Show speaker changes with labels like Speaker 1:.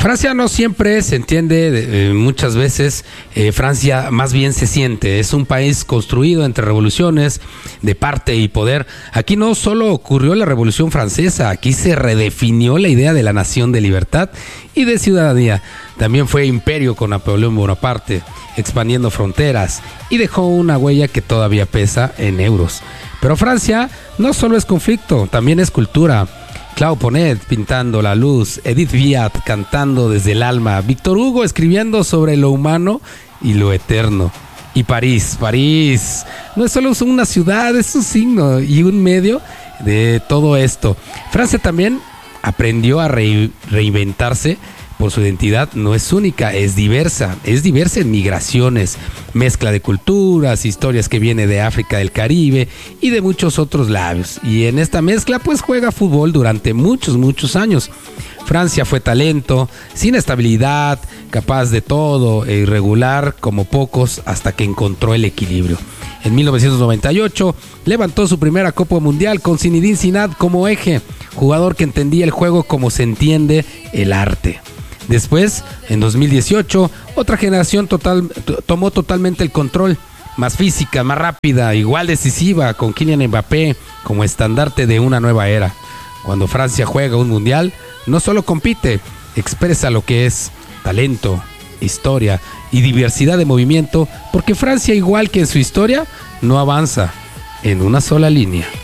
Speaker 1: Francia no siempre se entiende, muchas veces Francia más bien se siente. Es un país construido entre revoluciones de parte y poder. Aquí no solo ocurrió la Revolución Francesa, aquí se redefinió la idea de la nación, de libertad y de ciudadanía. También fue imperio con Napoleón Bonaparte, expandiendo fronteras, y dejó una huella que todavía pesa en euros. Pero Francia no solo es conflicto, también es cultura. Claude Monet pintando la luz, Edith Piaf cantando desde el alma, Víctor Hugo escribiendo sobre lo humano y lo eterno. Y París no es solo una ciudad, es un signo y un medio de todo esto. Francia también aprendió a reinventarse por su identidad. No es única, es diversa en migraciones, mezcla de culturas, historias que viene de África, del Caribe y de muchos otros lados. Y en esta mezcla pues juega fútbol durante muchos años. Francia fue talento, sin estabilidad, capaz de todo e irregular como pocos hasta que encontró el equilibrio. En 1998 levantó su primera Copa Mundial con Zinedine Zidane como eje, jugador que entendía el juego como se entiende el arte. Después, en 2018, otra generación tomó totalmente el control, más física, más rápida, igual decisiva, con Kylian Mbappé como estandarte de una nueva era. Cuando Francia juega un mundial, no solo compite, expresa lo que es talento, historia y diversidad de movimiento, porque Francia, igual que en su historia, no avanza en una sola línea.